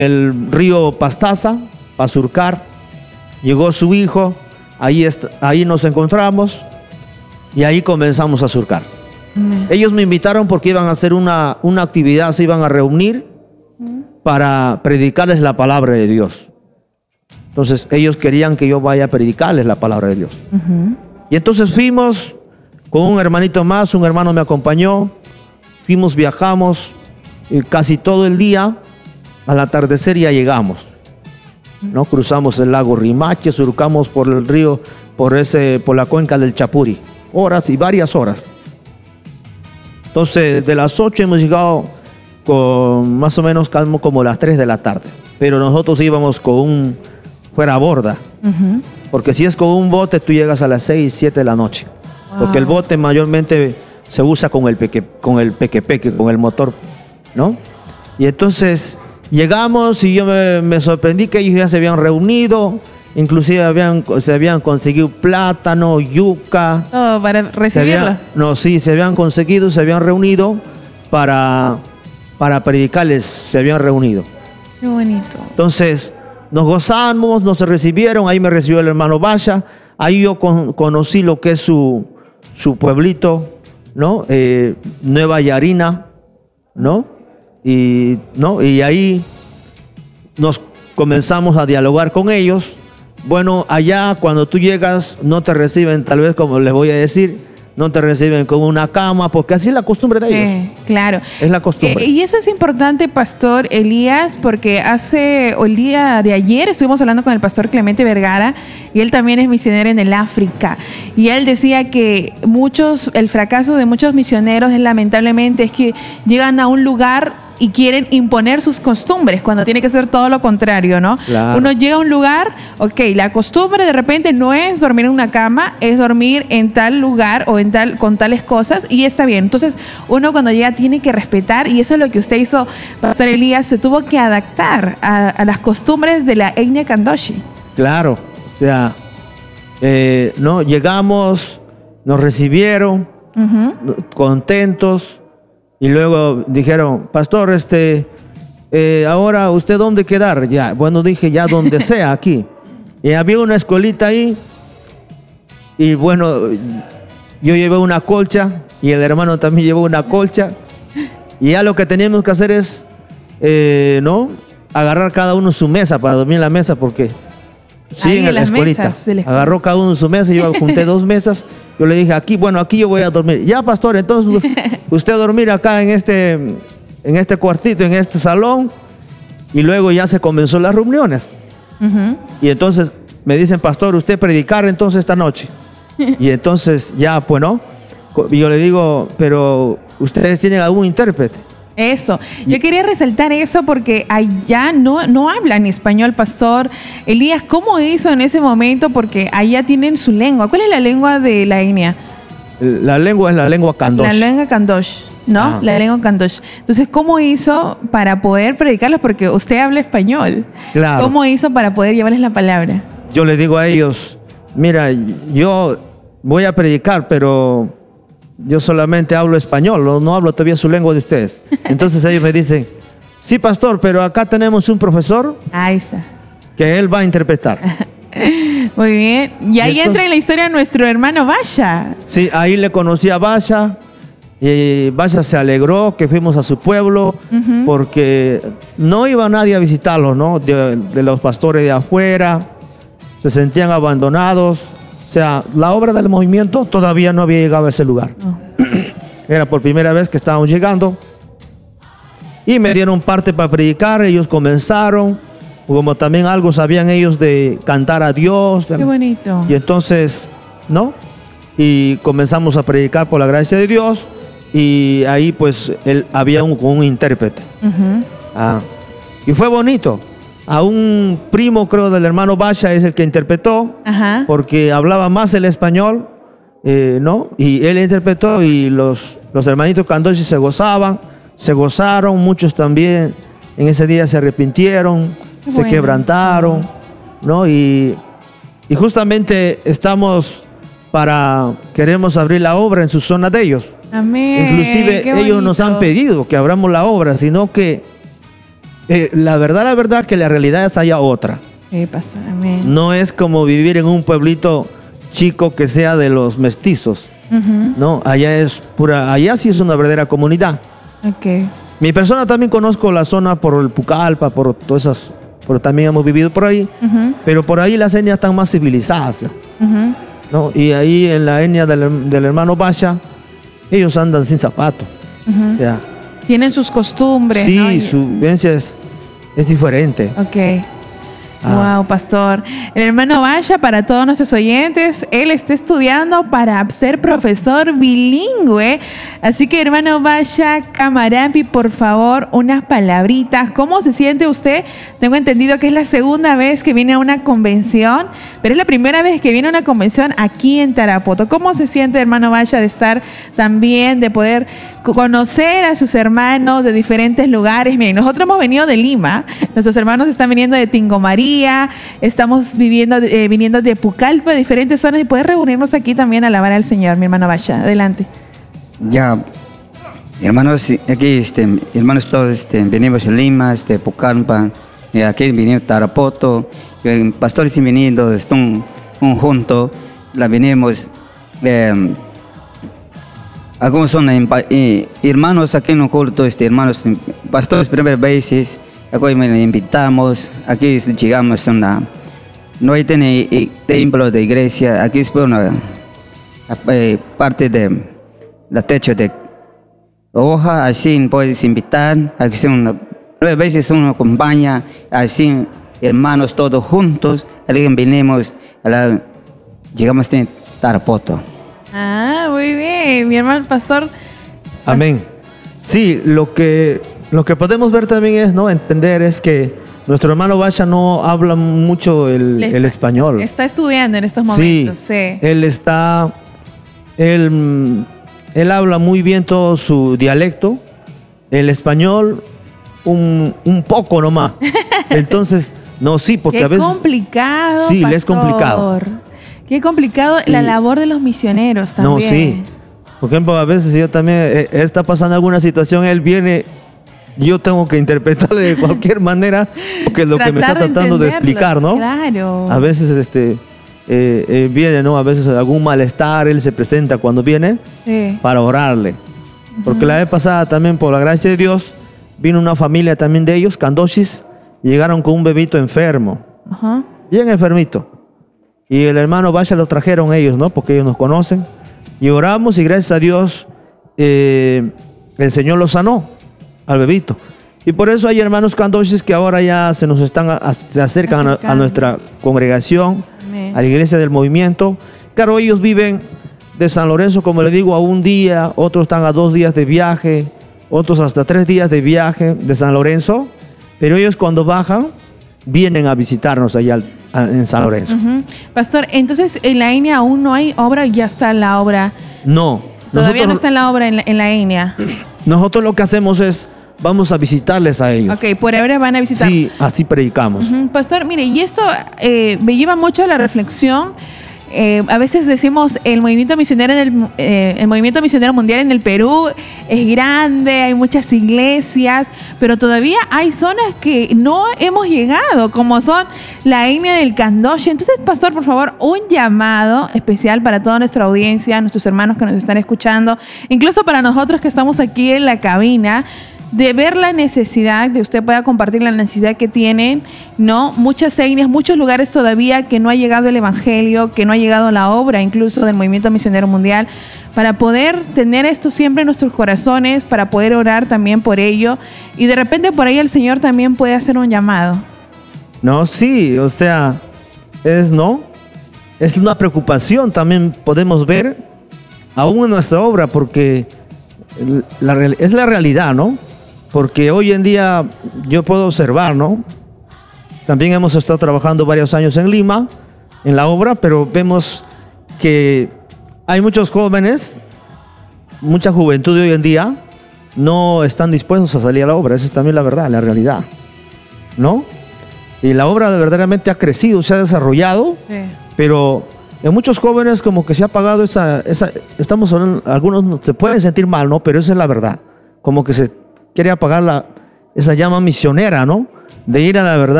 el río Pastaza para surcar. Llegó su hijo, ahí nos encontramos y ahí comenzamos a surcar. Ellos me invitaron porque iban a hacer una actividad, se iban a reunir para predicarles la palabra de Dios. Entonces ellos querían que yo vaya a predicarles la palabra de Dios. Y entonces fuimos con un hermanito más, un hermano me acompañó, fuimos, viajamos casi todo el día, al atardecer ya llegamos, ¿no? Cruzamos el lago Rimache, surcamos por el río, por la cuenca del Chapuri, horas y varias horas. Entonces, de las 8 hemos llegado con más o menos como las 3 de la tarde. Pero nosotros íbamos con fuera a borda. Porque si es con un bote, tú llegas a las 6, 7 de la noche. Porque el bote mayormente se usa con el peque-peque, con el motor, ¿no? Y entonces llegamos y yo me sorprendí que ellos ya se habían reunido. Inclusive se habían conseguido plátano, yuca. Todo para recibirlo. Se habían conseguido, se habían reunido para predicarles, se habían reunido. Qué bonito. Entonces, nos gozamos, nos recibieron, ahí me recibió el hermano Basha, ahí yo conocí lo que es su pueblito, ¿no? Nueva Yarina, ¿no? Y ahí nos comenzamos a dialogar con ellos. Bueno, allá cuando tú llegas no te reciben, tal vez como les voy a decir, no te reciben con una cama, porque así es la costumbre de ellos. Claro. Es la costumbre. Y eso es importante, Pastor Elías, porque el día de ayer estuvimos hablando con el Pastor Clemente Vergara, y él también es misionero en el África. Y él decía que el fracaso de muchos misioneros lamentablemente es que llegan a un lugar y quieren imponer sus costumbres, cuando tiene que ser todo lo contrario, ¿no? Claro. Uno llega a un lugar, la costumbre de repente no es dormir en una cama, es dormir en tal lugar o con tales cosas, y está bien. Entonces, uno cuando llega tiene que respetar, y eso es lo que usted hizo, Pastor Elías, se tuvo que adaptar a las costumbres de la etnia Kandoshi. Claro, o sea, no, llegamos, nos recibieron, contentos. Y luego dijeron, pastor, ahora ¿usted dónde quedar? Ya, bueno, dije, ya donde sea, aquí. Y había una escuelita ahí. Y bueno, yo llevé una colcha y el hermano también llevó una colcha. Y ya lo que teníamos que hacer es, ¿no? Agarrar cada uno su mesa para dormir en la mesa, porque sí, en la escuelita. Agarró cada uno su mesa, yo junté 2 mesas. Yo le dije, aquí yo voy a dormir. Ya, pastor, entonces usted dormir acá en este cuartito, en este salón. Y luego ya se comenzó las reuniones. Y entonces me dicen, pastor, usted predicar entonces esta noche. Y entonces ya, pues no. Y yo le digo, pero ¿ustedes tienen algún intérprete? Eso, yo quería resaltar eso porque allá no hablan español, Pastor Elías. ¿Cómo hizo en ese momento? Porque allá tienen su lengua. ¿Cuál es la lengua de la etnia? La lengua es la lengua Kandosh. La lengua Kandosh, ¿no? La lengua Kandosh. Entonces, ¿cómo hizo para poder predicarlos? Porque usted habla español. Claro. ¿Cómo hizo para poder llevarles la palabra? Yo le digo a ellos, mira, yo voy a predicar, pero yo solamente hablo español, no hablo todavía su lengua de ustedes. Entonces ellos me dicen, sí, pastor, pero acá tenemos un profesor. Ahí está. Que él va a interpretar. Muy bien. Y ahí entra en la historia nuestro hermano Basha. Sí, ahí le conocí a Basha. Y Basha se alegró que fuimos a su pueblo, porque no iba nadie a visitarlo, ¿no? De los pastores de afuera, se sentían abandonados. O sea, la obra del movimiento todavía no había llegado a ese lugar. Era por primera vez que estábamos llegando. Y me dieron parte para predicar. Ellos comenzaron. Como también algo sabían ellos de cantar a Dios. Qué bonito. Y entonces, ¿no? Y comenzamos a predicar por la gracia de Dios. Y ahí pues había un intérprete. Y fue bonito. A un primo, creo, del hermano Basha es el que interpretó, porque hablaba más el español, ¿no? Y él interpretó y los hermanitos Kandoshi se gozaron, muchos también en ese día se arrepintieron, se quebrantaron, ¿no? Y justamente queremos abrir la obra en su zona de ellos. Amén. Inclusive ellos nos han pedido que abramos la obra, sino que La verdad que la realidad es allá otra. Pastor, amén. No es como vivir en un pueblito chico que sea de los mestizos. No, allá es pura, allá sí es una verdadera comunidad. Ok. Mi persona también conozco la zona por el Pucallpa, por todas esas, también hemos vivido por ahí, pero por ahí las etnias están más civilizadas, ¿no? Y ahí en la etnia del hermano Basha, ellos andan sin zapato. O sea, tienen sus costumbres, sí, ¿no? su vivencia es diferente. Ok. Wow, pastor. El hermano Basha, para todos nuestros oyentes, él está estudiando para ser profesor bilingüe. Así que, hermano Basha Camarampi, por favor, unas palabritas. ¿Cómo se siente usted? Tengo entendido que es la segunda vez que viene a una convención, pero es la primera vez que viene a una convención aquí en Tarapoto. ¿Cómo se siente, hermano Basha, de estar también, de poder conocer a sus hermanos de diferentes lugares? Miren, nosotros hemos venido de Lima, nuestros hermanos están viniendo de Tingomaría, estamos viniendo de Pucallpa, de diferentes zonas, y poder reunirnos aquí también a alabar al Señor, mi hermano Basha. Adelante. Ya, hermanos, aquí, hermanos todos, venimos de Lima, Pucallpa, aquí venimos de Tarapoto, pastores viniendo, están juntos, la venimos, algunos son hermanos aquí en el culto, hermanos, pastores primeras veces, aquí me invitamos, aquí llegamos, no hay templo de iglesia, aquí es una parte de la techo de hoja, así puedes invitar, aquí son nueve veces uno acompaña, así hermanos todos juntos, alguien venimos, llegamos a Tarapoto. Muy bien, mi hermano pastor. Amén. Sí, lo que podemos ver también es, ¿no? Entender es que nuestro hermano Basha no habla mucho el español. Está estudiando en estos momentos. Sí. Él habla muy bien todo su dialecto, el español un poco nomás. Entonces, no, sí, porque Qué a veces... complicado, sí, pastor. le es complicado. Qué complicado la labor de los misioneros también. No, sí. Por ejemplo, a veces yo también, está pasando alguna situación, él viene, yo tengo que interpretarle de cualquier manera, porque es lo que me está tratando de explicar, ¿no? Claro. A veces viene, ¿no? A veces algún malestar, él se presenta cuando viene para orarle. Porque la vez pasada también, por la gracia de Dios, vino una familia también de ellos, Candoshis, llegaron con un bebito enfermo, bien enfermito. Y el hermano Basha lo trajeron ellos, ¿no? Porque ellos nos conocen. Y oramos y gracias a Dios el Señor lo sanó al bebito. Y por eso hay hermanos Candoshis que ahora ya se acercan a nuestra congregación, a la iglesia del movimiento. Claro, ellos viven de San Lorenzo, como le digo, a un día, otros están a 2 días de viaje, otros hasta 3 días de viaje de San Lorenzo, pero ellos cuando bajan, vienen a visitarnos allá en San Lorenzo. Pastor, entonces en la ENEA aún no hay obra, ya está la obra. No. Todavía no está la obra en la ENEA. Nosotros lo que hacemos es, vamos a visitarles a ellos. Ok, por ahora van a visitar. Sí, así predicamos. Pastor, mire, y esto me lleva mucho a la reflexión. A veces decimos el movimiento misionero mundial en el Perú es grande, hay muchas iglesias, pero todavía hay zonas que no hemos llegado, como son la etnia del Candoche. Entonces, pastor, por favor, un llamado especial para toda nuestra audiencia, nuestros hermanos que nos están escuchando, incluso para nosotros que estamos aquí en la cabina, de ver la necesidad, de usted pueda compartir la necesidad que tienen, ¿no? Muchas etnias, muchos lugares todavía que no ha llegado el evangelio, que no ha llegado la obra incluso del movimiento misionero mundial, para poder tener esto siempre en nuestros corazones, para poder orar también por ello, y de repente por ahí el Señor también puede hacer un llamado. No, sí, o sea, es una preocupación también podemos ver aún en nuestra obra, porque es la realidad, ¿no? Porque hoy en día yo puedo observar, ¿no? También hemos estado trabajando varios años en Lima, en la obra, pero vemos que hay muchos jóvenes, mucha juventud de hoy en día, no están dispuestos a salir a la obra. Esa es también la verdad, la realidad, ¿no? Y la obra verdaderamente ha crecido, se ha desarrollado, pero en muchos jóvenes como que se ha apagado estamos hablando, algunos se pueden sentir mal, ¿no? Pero esa es la verdad, como que se quiere apagar esa llama misionera, ¿no? De ir a la verdad.